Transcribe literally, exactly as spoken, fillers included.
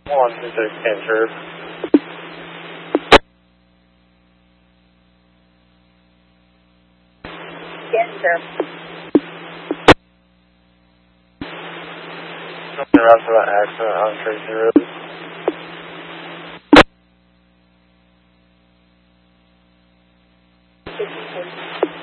one two six enter. Yes, sir. Something around for that accident on Tracy Road. fifty-four.